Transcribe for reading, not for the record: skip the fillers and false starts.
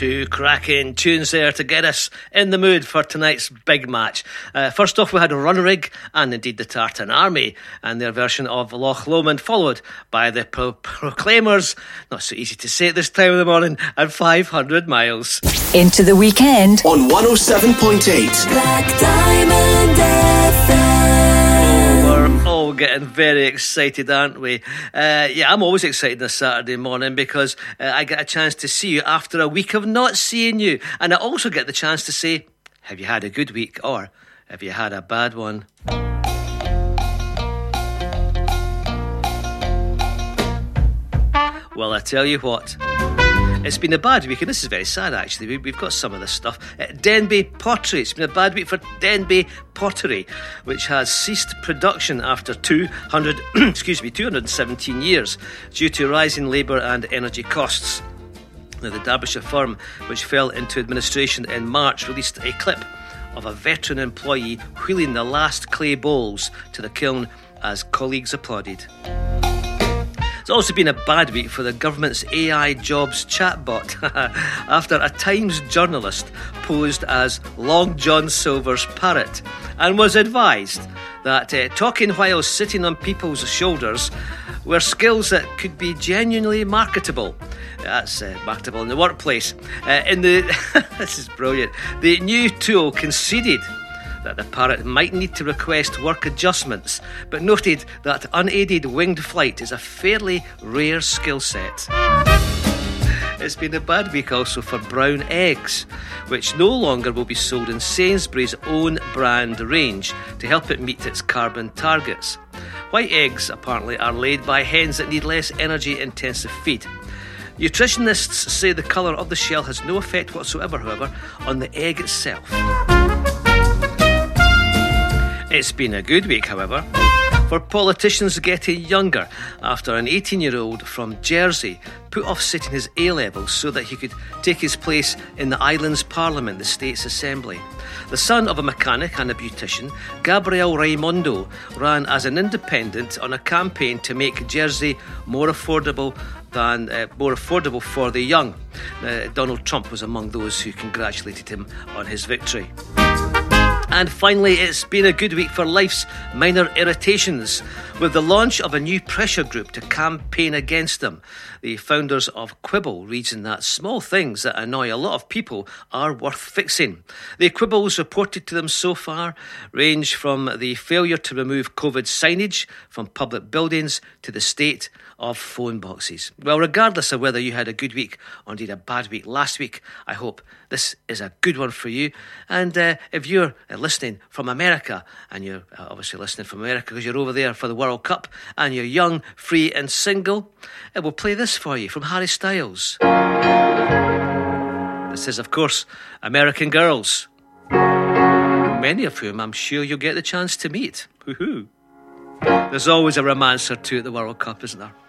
Two cracking tunes there to get us in the mood for tonight's big match. First off, we had Runrig and indeed the Tartan Army and their version of Loch Lomond, followed by the Proclaimers, not so easy to say at this time of the morning, and 500 Miles. Into the weekend on 107.8 Black Diamond FM. We're all getting very excited, aren't we? I'm always excited this Saturday morning because I get a chance to see you after a week of not seeing you. And I also get the chance to say, have you had a good week or have you had a bad one? Well, I tell you what, it's been a bad week, and this is very sad actually. We've got some of this stuff. Denby Pottery, it's been a bad week for Denby Pottery, which has ceased production after 217 years due to rising labour and energy costs. Now, the Derbyshire firm, which fell into administration in March, released a clip of a veteran employee wheeling the last clay bowls to the kiln as colleagues applauded. It's also been a bad week for the government's AI jobs chatbot after a Times journalist posed as Long John Silver's parrot and was advised that talking while sitting on people's shoulders were skills that could be genuinely marketable. That's marketable in the workplace. This is brilliant. The new tool conceded that the parrot might need to request work adjustments, but noted that unaided winged flight is a fairly rare skill set. It's been a bad week also for brown eggs, which no longer will be sold in Sainsbury's own brand range to help it meet its carbon targets. White eggs apparently are laid by hens that need less energy-intensive feed. Nutritionists say the colour of the shell has no effect whatsoever, however, on the egg itself. It's been a good week, however, for politicians getting younger after an 18-year-old from Jersey put off sitting his A-levels so that he could take his place in the island's parliament, the state's assembly. The son of a mechanic and a beautician, Gabriel Raimondo ran as an independent on a campaign to make Jersey more affordable for the young. Donald Trump was among those who congratulated him on his victory. And finally, it's been a good week for life's minor irritations, with the launch of a new pressure group to campaign against them. The founders of Quibble reason that small things that annoy a lot of people are worth fixing. The quibbles reported to them so far range from the failure to remove COVID signage from public buildings to the state of phone boxes. Well, regardless of whether you had a good week or indeed a bad week last week, I hope this is a good one for you. And if you're listening from America, and you're obviously listening from America because you're over there for the World Cup, and you're young, free and single, we'll play this for you from Harry Styles. This is, of course, American Girls, many of whom I'm sure you'll get the chance to meet. Woohoo! There's always a romance or two at the World Cup, isn't there?